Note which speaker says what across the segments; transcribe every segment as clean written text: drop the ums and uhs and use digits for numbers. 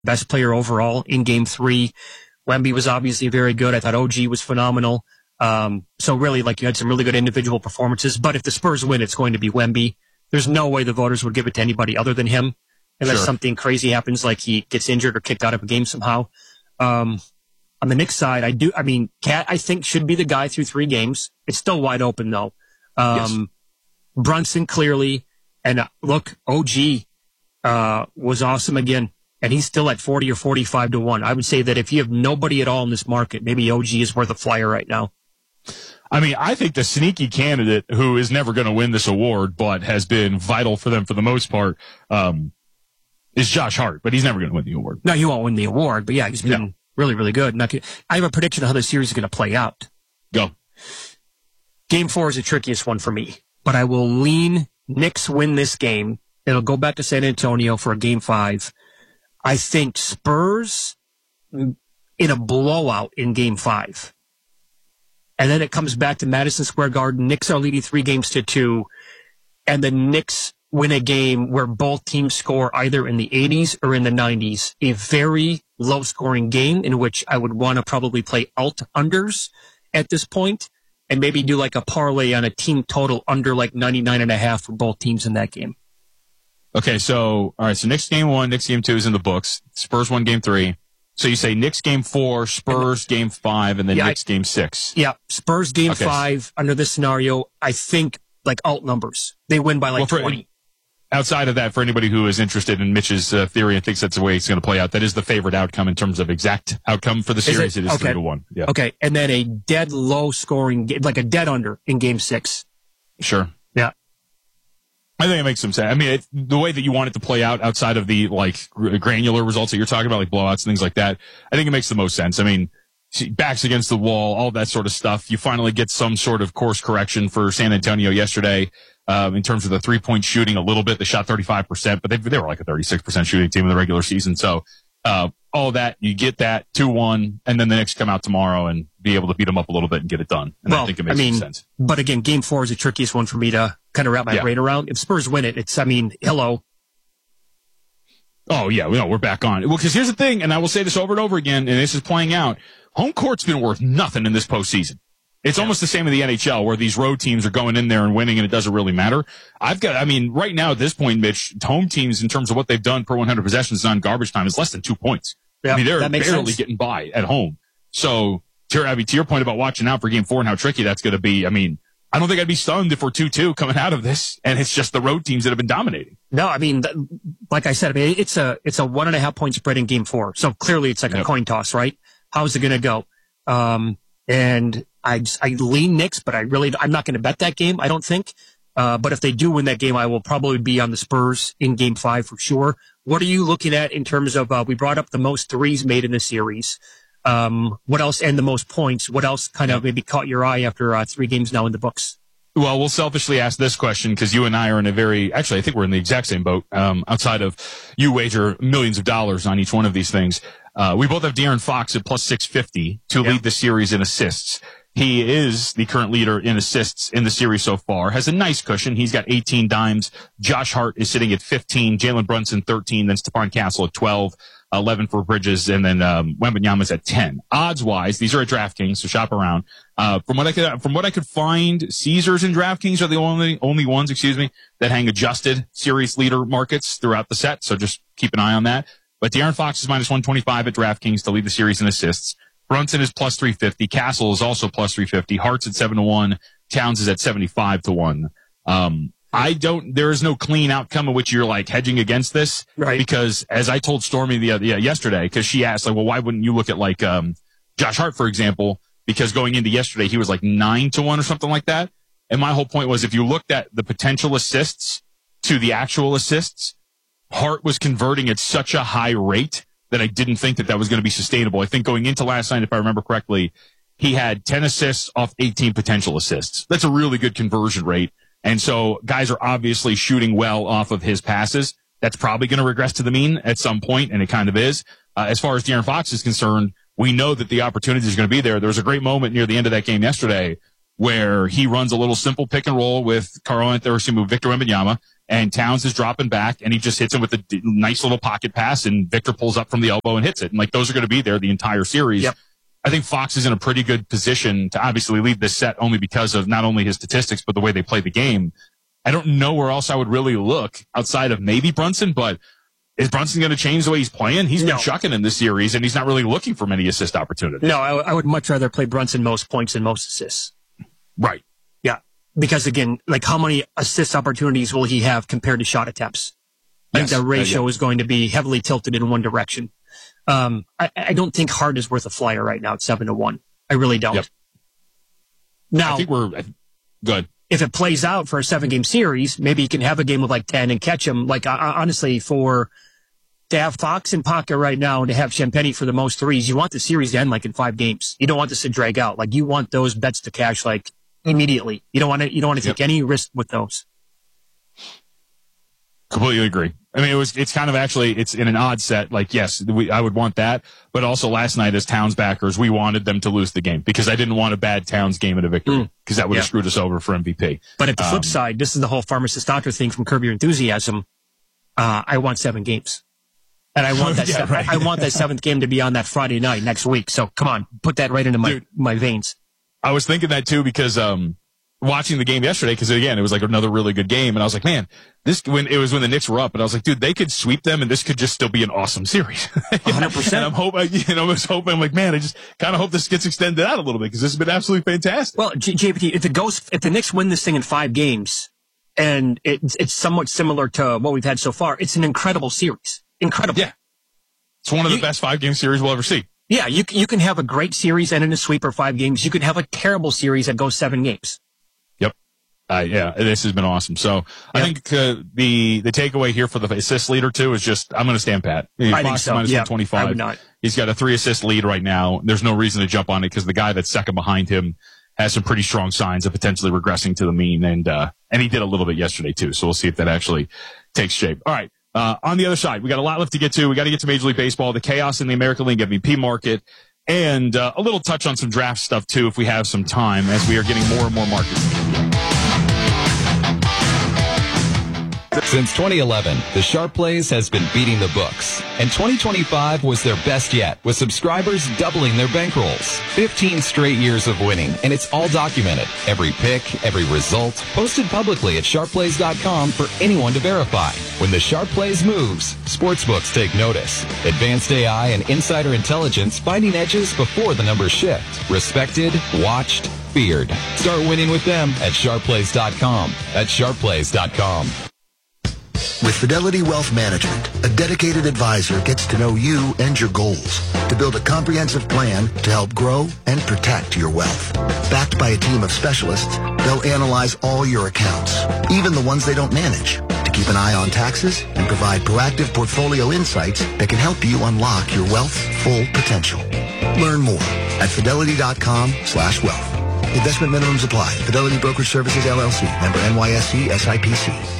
Speaker 1: best player overall in game 3. Wemby was obviously very good. I thought OG was phenomenal. So really, like, you had some really good individual performances. But if the Spurs win, it's going to be Wemby. There's no way the voters would give it to anybody other than him, unless something crazy happens, like he gets injured or kicked out of a game somehow. On the Knicks side, Cat, I think, should be the guy through 3 games. It's still wide open, though. Yes. Brunson, clearly. And look, OG was awesome again. And he's still at 40 or 45 to 1. I would say that if you have nobody at all in this market, maybe OG is worth a flyer right now.
Speaker 2: I mean, I think the sneaky candidate who is never going to win this award, but has been vital for them for the most part, is Josh Hart, but he's never going to win the award.
Speaker 1: No, he won't win the award, but yeah, he's been really, really good. I have a prediction of how the series is going to play out.
Speaker 2: Go.
Speaker 1: Game 4 is the trickiest one for me, but I will lean Knicks win this game. It'll go back to San Antonio for a game 5. I think Spurs in a blowout in game 5. And then it comes back to Madison Square Garden. Knicks are leading 3-2, and the Knicks win a game where both teams score either in the 80s or in the 90s. A very low-scoring game in which I would want to probably play alt-unders at this point and maybe do like a parlay on a team total under like 99.5 for both teams in that game.
Speaker 2: Okay, so, all right, so Knicks game 1, Knicks game 2 is in the books. Spurs won game 3. So you say Knicks game 4, Spurs game 5, and then Knicks game 6.
Speaker 1: Yeah, Spurs game 5 under this scenario, I think, like alt numbers. They win by like 20.
Speaker 2: Outside of that, for anybody who is interested in Mitch's theory and thinks that's the way it's going to play out, that is the favorite outcome in terms of exact outcome for the series. It is 3-1. Yeah.
Speaker 1: Okay, and then a dead low scoring, like a dead under in game 6.
Speaker 2: Sure.
Speaker 1: Yeah.
Speaker 2: I think it makes some sense. I mean, the way that you want it to play out outside of the like granular results that you're talking about, like blowouts and things like that, I think it makes the most sense. I mean, backs against the wall, all that sort of stuff. You finally get some sort of course correction for San Antonio yesterday in terms of the 3-point shooting a little bit. They shot 35%, but they were like a 36% shooting team in the regular season. So all that, you get that 2-1, and then the Knicks come out tomorrow and be able to beat them up a little bit and get it done. And I think it makes some sense.
Speaker 1: But again, game 4 is the trickiest one for me to kind of wrap my brain around. If Spurs win it, hello.
Speaker 2: Oh, yeah, we're back on. Well, because here's the thing, and I will say this over and over again, and this is playing out. Home court's been worth nothing in this postseason. It's almost the same in the NHL, where these road teams are going in there and winning, and it doesn't really matter. Right now at this point, Mitch, home teams, in terms of what they've done per 100 possessions on garbage time, is less than 2 points.
Speaker 1: Yeah,
Speaker 2: they're barely getting by at home. So, to your point about watching out for game 4 and how tricky that's going to be, I don't think I'd be stunned if we're 2-2 coming out of this, and it's just the road teams that have been dominating.
Speaker 1: No, like I said, it's a 1.5 point spread in game 4. So clearly it's like a coin toss, right? How's it going to go? And I lean Knicks, but I'm not going to bet that game, I don't think. But if they do win that game, I will probably be on the Spurs in game 5 for sure. What are you looking at in terms of, we brought up the most threes made in the series. What else, and the most points? What else kind of maybe caught your eye after 3 games now in the books?
Speaker 2: Well, we'll selfishly ask this question because you and I are in I think we're in the exact same boat. Outside of you wager millions of dollars on each one of these things. We both have De'Aaron Fox at plus 650 to lead the series in assists. He is the current leader in assists in the series so far, has a nice cushion. He's got 18 dimes. Josh Hart is sitting at 15, Jalen Brunson 13, then Stephon Castle at 12, 11 for Bridges, and then Wembanyama's at 10. Odds-wise, these are at DraftKings, so shop around. From what I could find, Caesars and DraftKings are the only ones, that hang adjusted series leader markets throughout the set, so just keep an eye on that. But De'Aaron Fox is minus 125 at DraftKings to lead the series in assists. Brunson is plus 350. Castle is also plus 350. Hart's at 7-1. Towns is at 75-1. There is no clean outcome in which you're like hedging against this.
Speaker 1: Right.
Speaker 2: Because as I told Stormy yesterday, because she asked, like, well, why wouldn't you look at like, Josh Hart, for example, because going into yesterday, he was like 9-1 or something like that. And my whole point was if you looked at the potential assists to the actual assists, Hart was converting at such a high rate that I didn't think that was going to be sustainable. I think going into last night, if I remember correctly, he had 10 assists off 18 potential assists. That's a really good conversion rate. And so guys are obviously shooting well off of his passes. That's probably going to regress to the mean at some point, and it kind of is. As far as De'Aaron Fox is concerned, we know that the opportunity is going to be there. There was a great moment near the end of that game yesterday where he runs a little simple pick and roll with Victor Wembanyama, and Towns is dropping back, and he just hits him with a nice little pocket pass, and Victor pulls up from the elbow and hits it. And like those are going to be there the entire series.
Speaker 1: Yep.
Speaker 2: I think Fox is in a pretty good position to obviously lead this set only because of not only his statistics, but the way they play the game. I don't know where else I would really look outside of maybe Brunson, but is Brunson going to change the way he's playing? He's been chucking in this series, and he's not really looking for many assist opportunities.
Speaker 1: No, I would much rather play Brunson most points and most assists.
Speaker 2: Right.
Speaker 1: Yeah. Because again, like how many assist opportunities will he have compared to shot attempts? I think that ratio is going to be heavily tilted in one direction. I don't think Hart is worth a flyer right now at 7-1. I really don't.
Speaker 2: Yep.
Speaker 1: Now,
Speaker 2: I think we're good.
Speaker 1: If it plays out for a 7-game series, maybe you can have a game of like 10 and catch him. Like honestly, to have Fox in pocket right now and to have Champagny for the most threes, you want the series to end like in 5 games. You don't want this to drag out. Like you want those bets to cash like immediately. You don't want to take any risk with those.
Speaker 2: Completely agree. I mean, it's kind of actually, it's in an odd set. Like, yes, I would want that. But also last night as Towns backers, we wanted them to lose the game because I didn't want a bad Towns game at a victory because that would have screwed us over for MVP.
Speaker 1: But at the flip side, this is the whole Pharmacist Doctor thing from Curb Your Enthusiasm. I want 7 games. And I want that, I want that 7th game to be on that Friday night next week. So come on, put that right into my veins.
Speaker 2: I was thinking that too because, watching the game yesterday, because again, it was like another really good game, and I was like, man, when the Knicks were up, and I was like, dude, they could sweep them, and this could just still be an awesome series.
Speaker 1: 100%.
Speaker 2: And I'm like, man, I just kind of hope this gets extended out a little bit because this has been absolutely fantastic.
Speaker 1: Well, JPT, if the Knicks win this thing in 5 games, and it's somewhat similar to what we've had so far, it's an incredible series. Incredible.
Speaker 2: Yeah, it's one of the best 5-game series we'll ever see.
Speaker 1: Yeah, you can have a great series and in a sweeper 5 games. You can have a terrible series that goes 7 games.
Speaker 2: Yeah, this has been awesome. So I think the takeaway here for the assist leader too is just I'm going to stand pat.
Speaker 1: I think so.
Speaker 2: Minus 125.
Speaker 1: I would not.
Speaker 2: He's got a 3-assist lead right now. There's no reason to jump on it because the guy that's second behind him has some pretty strong signs of potentially regressing to the mean, and he did a little bit yesterday too. So we'll see if that actually takes shape. All right. On the other side, we got a lot left to get to. We got to get to Major League Baseball, the chaos in the American League MVP market, and a little touch on some draft stuff too if we have some time as we are getting more and more markets.
Speaker 3: Since 2011, the Sharp Plays has been beating the books, and 2025 was their best yet, with subscribers doubling their bankrolls. 15 straight years of winning, and it's all documented. Every pick, every result, posted publicly at sharpplays.com for anyone to verify. When the Sharp Plays moves, sportsbooks take notice. Advanced AI and insider intelligence finding edges before the numbers shift. Respected, watched, feared. Start winning with them at sharpplays.com. That's sharpplays.com.
Speaker 4: With Fidelity Wealth Management, a dedicated advisor gets to know you and your goals to build a comprehensive plan to help grow and protect your wealth. Backed by a team of specialists, they'll analyze all your accounts, even the ones they don't manage, to keep an eye on taxes and provide proactive portfolio insights that can help you unlock your wealth's full potential. Learn more at fidelity.com/wealth. Investment minimums apply. Fidelity Brokerage Services, LLC. Member NYSE, SIPC.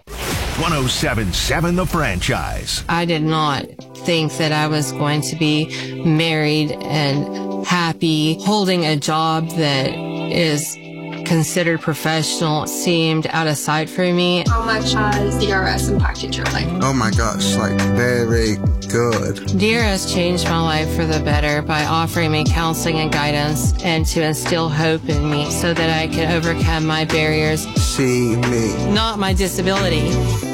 Speaker 5: 107.7 The Franchise.
Speaker 6: I did not think that I was going to be married and happy. Holding a job that is considered professional seemed out of sight for me.
Speaker 7: How much has DRS impacted your life?
Speaker 8: Oh my gosh, like very good.
Speaker 6: DRS changed my life for the better by offering me counseling and guidance and to instill hope in me so that I could overcome my barriers.
Speaker 8: See me.
Speaker 6: Not my disability.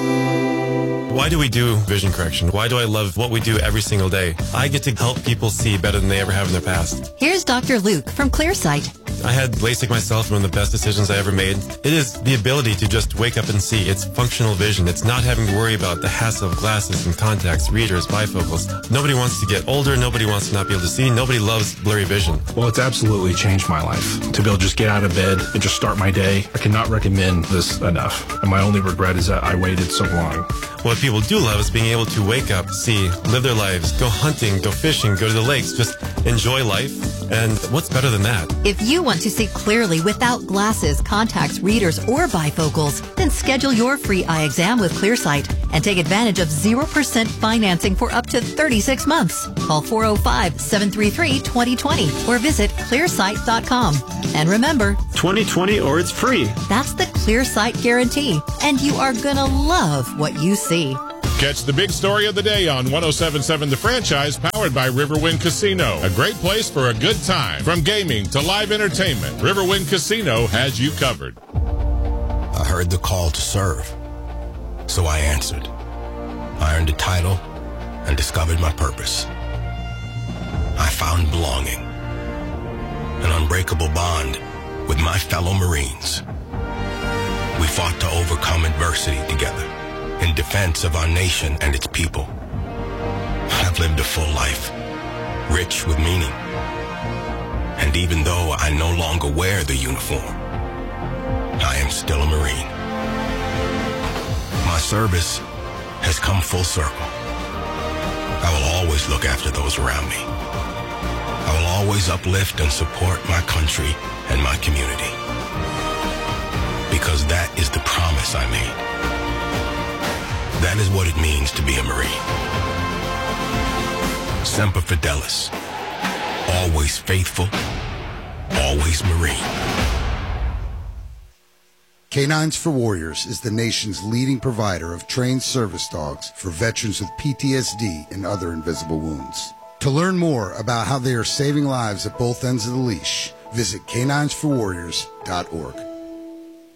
Speaker 9: Why do we do vision correction? Why do I love what we do every single day? I get to help people see better than they ever have in their past.
Speaker 10: Here's Dr. Luke from ClearSight.
Speaker 9: I had LASIK myself, one of the best decisions I ever made. It is the ability to just wake up and see. It's functional vision. It's not having to worry about the hassle of glasses and contacts, readers, bifocals. Nobody wants to get older. Nobody wants to not be able to see. Nobody loves blurry vision.
Speaker 11: Well, it's absolutely changed my life. To be able to just get out of bed and just start my day, I cannot recommend this enough. And my only regret is that I waited so long.
Speaker 9: What people do love is being able to wake up, see, live their lives, go hunting, go fishing, go to the lakes, just enjoy life And what's better than that?
Speaker 10: If you want to see clearly without glasses, contacts, readers, or bifocals, then schedule your free eye exam with ClearSight and take advantage of 0% financing for up to 36 months. Call 405-733-2020 or visit clearsight.com. And remember,
Speaker 5: 2020 or it's free.
Speaker 10: That's the ClearSight guarantee, and you are gonna love what you see.
Speaker 12: Catch the big story of the day on 107.7 The Franchise, powered by Riverwind Casino. A great place for a good time. From gaming to live entertainment, Riverwind Casino has you covered.
Speaker 13: I heard the call to serve, so I answered. I earned a title and discovered my purpose. I found belonging, an unbreakable bond with my fellow Marines. We fought to overcome adversity together in defense of our nation and its people. I've lived a full life, rich with meaning. And even though I no longer wear the uniform, I am still a Marine. My service has come full circle. I will always look after those around me. I will always uplift and support my country and my community. Because that is the promise I made. That is what it means to be a Marine. Semper Fidelis. Always faithful. Always Marine.
Speaker 14: Canines for Warriors is the nation's leading provider of trained service dogs for veterans with PTSD and other invisible wounds. To learn more about how they are saving lives at both ends of the leash, visit caninesforwarriors.org.